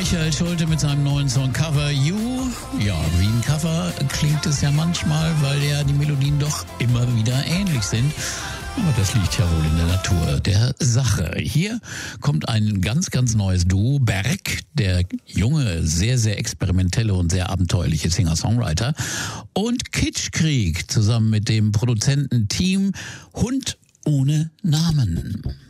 Michael Schulte mit seinem neuen Song Cover You. Ja, wie ein Cover klingt es ja manchmal, weil ja die Melodien doch immer wieder ähnlich sind. Aber das liegt ja wohl in der Natur der Sache. Hier kommt ein ganz, ganz neues Duo, Berg, der junge, sehr, sehr experimentelle und sehr abenteuerliche Singer-Songwriter, und Kitschkrieg zusammen mit dem Produzententeam Hund ohne Namen.